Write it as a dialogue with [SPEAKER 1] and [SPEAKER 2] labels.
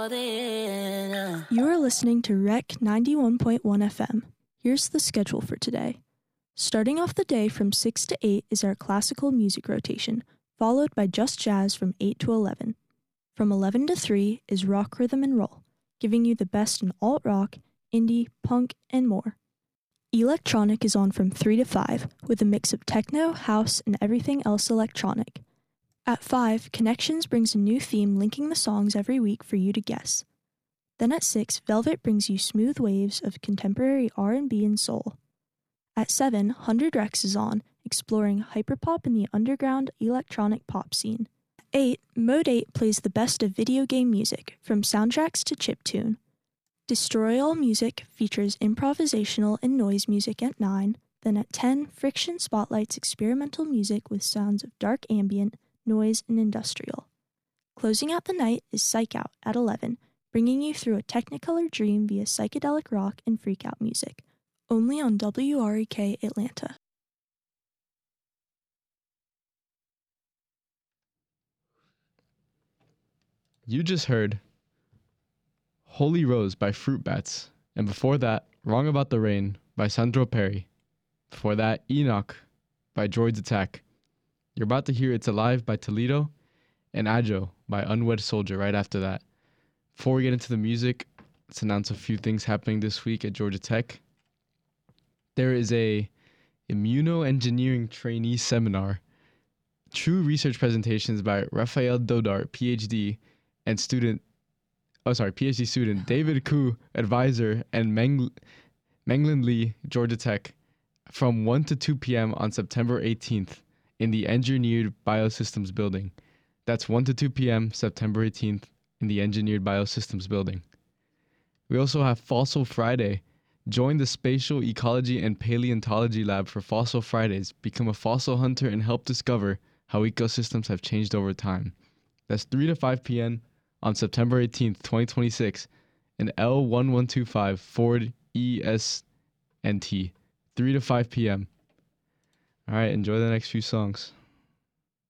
[SPEAKER 1] You are listening to Rec 91.1 FM. Here's the schedule for today. Starting off the day from 6 to 8 is our classical music rotation, followed by just jazz from 8 to 11. From 11 to 3 is rock, rhythm, and roll, giving you the best in alt-rock, indie, punk, and more. Electronic is on from 3 to 5, with a mix of techno, house, and everything else electronic. At 5, Connections brings a new theme linking the songs every week for you to guess. Then at 6, Velvet brings you smooth waves of contemporary R&B and soul. At 7, 100 Rex is on, exploring hyperpop in the underground electronic pop scene. At 8, Mode 8 plays the best of video game music, from soundtracks to chiptune. Destroy All Music features improvisational and noise music at 9. Then at 10, Friction spotlights experimental music with sounds of dark ambient, noise, and industrial. Closing out the night is Psych Out at 11, bringing you through a Technicolor dream via psychedelic rock and freakout music, only on WREK Atlanta.
[SPEAKER 2] You just heard Holy Rose by Fruit Bats, and before that, Wrong About the Rain by Sandro Perry. Before that, Enoch by Droids Attack. You're about to hear It's Alive by Toledo and Ajo by Unwed Soldier right after that. Before we get into the music, let's announce a few things happening this week at Georgia Tech. There is a immunoengineering trainee seminar, true research presentations by Raphael Dodart, PhD, and PhD student David Koo, advisor, and Menglin Lee, Georgia Tech, from 1 to 2 p.m. on September 18th in the Engineered Biosystems Building. That's 1 to 2 p.m. September 18th in the Engineered Biosystems Building. We also have Fossil Friday. Join the Spatial Ecology and Paleontology Lab for Fossil Fridays. Become a fossil hunter and help discover how ecosystems have changed over time. That's 3 to 5 p.m. on September 18th, 2026 in L1125 Ford ESNT. 3 to 5 p.m. All right, enjoy the next few songs.